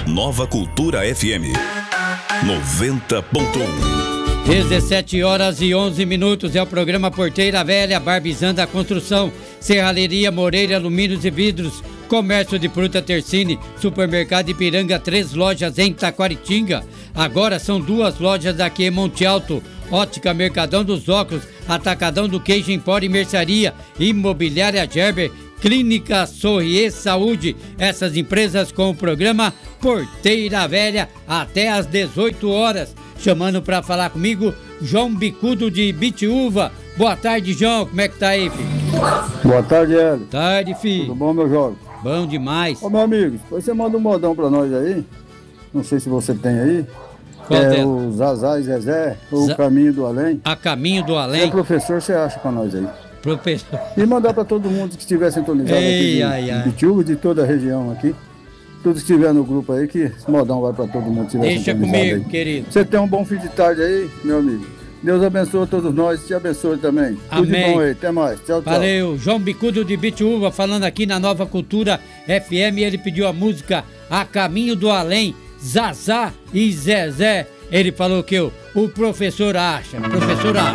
Nova Cultura FM 90.1. 17h11 é o programa Porteira Velha, Barbizando a Construção, Serralheria Moreira, Alumínios e Vidros, Comércio de Fruta Tercine, Supermercado Ipiranga, 3 lojas em Taquaritinga. Agora são 2 lojas aqui em Monte Alto. Ótica Mercadão dos Óculos, Atacadão do Queijo Empório e Mercearia, Imobiliária Gerber, Clínica Sorrier Saúde. Essas empresas com o programa Porteira Velha até às 18 horas. Chamando para falar comigo, João Bicudo de Bitiúva. Boa tarde, João. Como é que tá aí, filho? Boa tarde, Hélio. Tarde, filho. Tudo bom, meu jovem? Bom demais. Ô, meu amigo, depois você manda um modão pra nós aí. Não sei se você tem aí. Qual dela? O Zazá e Zezé, o Caminho do Além. A Caminho do Além. É professor, você acha pra nós aí. Professor. E mandar pra todo mundo que estiver sintonizado aqui de Bitiúva, de toda a região aqui. Tudo que estiver no grupo aí, que esse modão vai pra todo mundo que estiver sintonizado. Deixa comigo, aí. querido. Você tem um bom fim de tarde aí, meu amigo. Deus abençoe todos nós e te abençoe também. Amém. Tudo de bom aí, até mais. Tchau, tchau. Valeu, João Bicudo de Bitiúva falando aqui na Nova Cultura FM. Ele pediu a música A Caminho do Além, Zazá e Zezé. Ele falou que o professor acha.